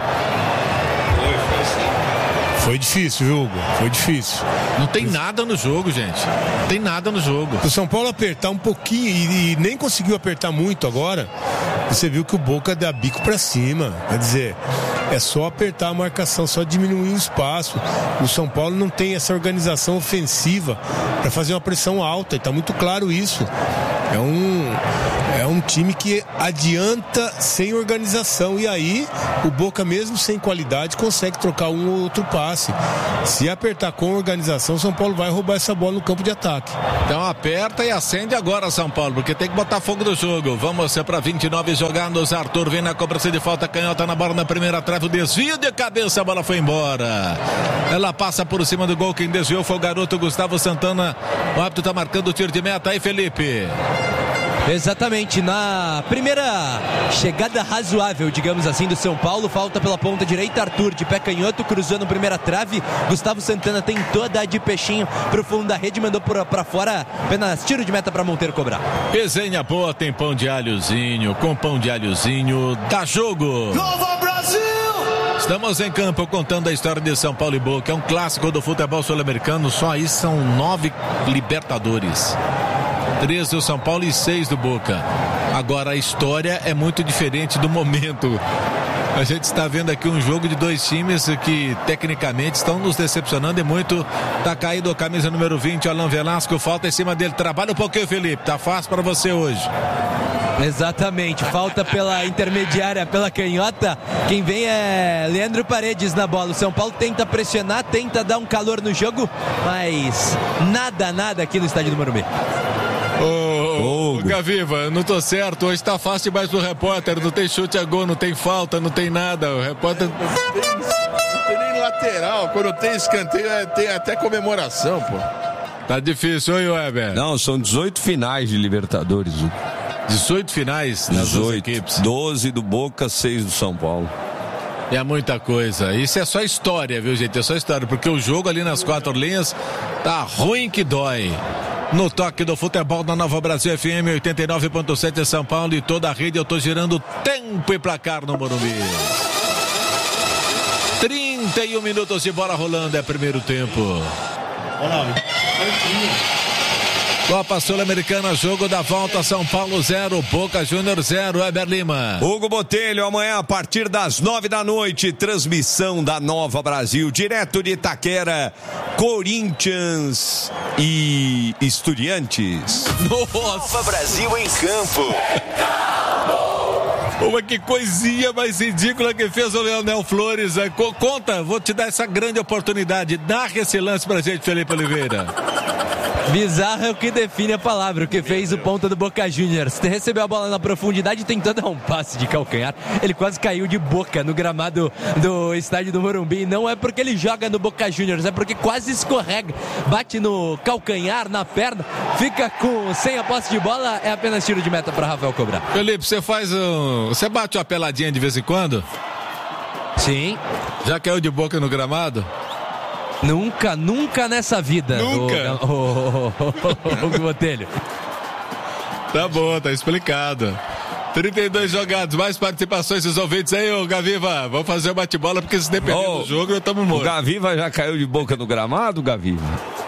Foi, foi assim. Foi difícil, viu, Hugo? Foi difícil. Não tem nada no jogo, gente. Não tem nada no jogo. O São Paulo apertar um pouquinho e, e nem conseguiu apertar muito agora. Você viu que o Boca dá bico pra cima. Quer dizer, é só apertar a marcação, só diminuir o espaço. O São Paulo não tem essa organização ofensiva para fazer uma pressão alta, e tá muito claro isso. É um, é um time que adianta sem organização. E aí, o Boca, mesmo sem qualidade, consegue trocar um ou outro passe. Se apertar com organização, o São Paulo vai roubar essa bola no campo de ataque. Então aperta e acende agora, São Paulo, porque tem que botar fogo no jogo. Vamos ser para vinte e nove jogados. Arthur vem na cobrança de falta, canhota na bola na primeira trave, o desvio de cabeça, a bola foi embora. Ela passa por cima do gol, quem desviou foi o garoto Gustavo Santana. O árbitro está marcando o tiro de meta aí, Felipe. Exatamente, na primeira chegada razoável, digamos assim, do São Paulo, falta pela ponta direita, Arthur de pé canhoto, cruzando primeira trave, Gustavo Santana tem toda a de peixinho pro fundo da rede, mandou pra, pra fora, apenas tiro de meta pra Monteiro cobrar. Resenha boa, tem pão de alhozinho, com pão de alhozinho, dá jogo! Nova Brasil! Estamos em campo contando a história de São Paulo e Boca, é um clássico do futebol sul-americano, só aí são nove Libertadores. Três do São Paulo e seis do Boca. Agora a história é muito diferente do momento. A gente está vendo aqui um jogo de dois times que tecnicamente estão nos decepcionando e muito. Tá caído a camisa número vinte, Alan Velasco, falta em cima dele. Trabalha um pouquinho, Felipe, tá fácil para você hoje. Exatamente, falta pela intermediária, pela canhota. Quem vem é Leandro Paredes na bola. O São Paulo tenta pressionar, tenta dar um calor no jogo, mas nada, nada aqui no estádio do Morumbi. Ô, ô, Gaviva, eu não tô certo, hoje tá fácil demais pro repórter, não tem chute a gol, não tem falta, não tem nada, o repórter... Não tem, não tem nem lateral, quando tem escanteio é, tem até comemoração, pô. Tá difícil, oi, Weber? Não, são dezoito finais de Libertadores. dezoito finais nas duas equipes. doze do Boca, seis do São Paulo. É muita coisa, isso é só história, viu, gente, é só história, porque o jogo ali nas quatro linhas tá ruim que dói. No toque do futebol da Nova Brasil F M oitenta e nove ponto sete São Paulo e toda a rede, eu tô girando tempo e placar no Morumbi. trinta e um minutos de bola rolando, é primeiro tempo. Copa Sul-Americana, jogo da volta, São Paulo zero, Boca Júnior zero, Weber Lima. Hugo Botelho, amanhã a partir das nove da noite, transmissão da Nova Brasil, direto de Itaquera, Corinthians e Estudiantes. Nova Brasil em campo. Uma que coisinha mais ridícula que fez o Leonel Flores. Conta, vou te dar essa grande oportunidade. Narra esse lance pra gente, Felipe Oliveira. Bizarro é o que define a palavra, o que fez o ponta do Boca Juniors. Recebeu a bola na profundidade e tentou dar um passe de calcanhar. Ele quase caiu de boca no gramado do estádio do Morumbi. Não é porque ele joga no Boca Juniors, é porque quase escorrega. Bate no calcanhar, na perna, fica com sem a posse de bola. É apenas tiro de meta para Rafael cobrar. Felipe, você faz um... Você bate uma peladinha de vez em quando? Sim. Já caiu de boca no gramado? Nunca, nunca nessa vida. Nunca? O, o, o, o, o Botelho. Tá bom, tá explicado. trinta e dois jogados, mais participações dos ouvintes aí, ô Gaviva. Vamos fazer o bate-bola, porque se depender oh, do jogo, nós estamos mortos. O Gaviva já caiu de boca no gramado, Gaviva?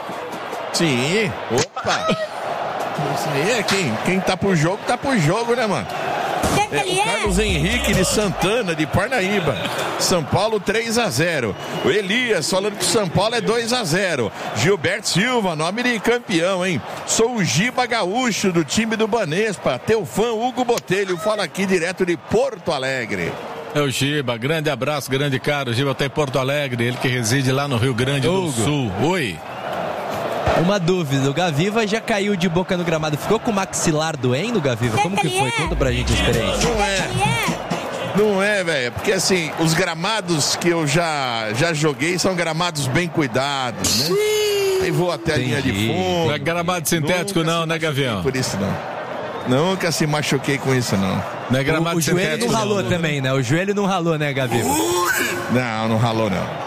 Sim. Opa! Isso aí é quem, quem tá pro jogo, tá pro jogo, né, mano? É, o Carlos Henrique de Santana, de Parnaíba. São Paulo três a zero. O Elias falando que o São Paulo é dois a zero. Gilberto Silva, nome de campeão, hein? Sou o Giba Gaúcho, do time do Banespa. Teu fã Hugo Botelho fala aqui direto de Porto Alegre. É o Giba, grande abraço, grande cara. O Giba tá em Porto Alegre, ele que reside lá no Rio Grande do Hugo. Sul. Oi. Uma dúvida, o Gaviva já caiu de boca no gramado, ficou com o maxilar doendo, Gaviva? Como que foi? Conta pra gente a experiência. Não é, não é, velho, porque assim, os gramados que eu já, já joguei são gramados bem cuidados, né? Aí vou até a linha de fundo. Não é gramado sintético não, né, Gavião? Por isso não. Nunca se machuquei com isso, não. Não é gramado o, o joelho não ralou não, também, né? O joelho não ralou, né, Gaviva? Não, não ralou, não.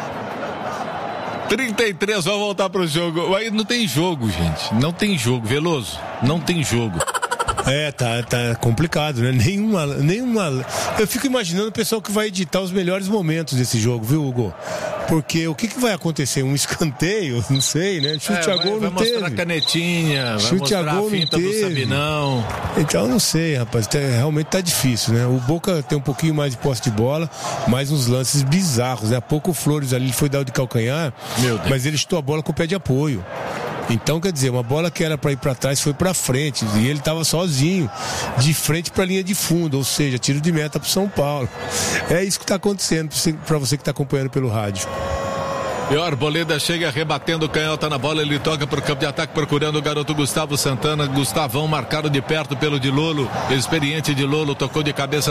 trinta e três, vamos voltar pro jogo. Aí não tem jogo, gente. Não tem jogo. Veloso, não tem jogo. É, tá, tá complicado, né? Nenhuma, nenhuma... Eu fico imaginando o pessoal que vai editar os melhores momentos desse jogo, viu, Hugo? Porque o que, que vai acontecer? Um escanteio? Não sei, né? Chute é, a gol vai, não vai teve. Vai mostrar canetinha, Chute vai mostrar a gol a finta não do teve. Sabinão. Então, não sei, rapaz. Realmente tá difícil, né? O Boca tem um pouquinho mais de posse de bola, mas uns lances bizarros, né? Há pouco o Flores ali foi dar o de calcanhar, Meu Deus. mas ele chutou a bola com o pé de apoio. Então, quer dizer, uma bola que era para ir para trás foi para frente e ele estava sozinho, de frente para a linha de fundo, ou seja, tiro de meta para São Paulo. É isso que está acontecendo para você que está acompanhando pelo rádio. E o Arboleda chega rebatendo, canhota na bola, ele toca para o campo de ataque procurando o garoto Gustavo Santana. Gustavão marcado de perto pelo de Lolo, experiente de Lolo, tocou de cabeça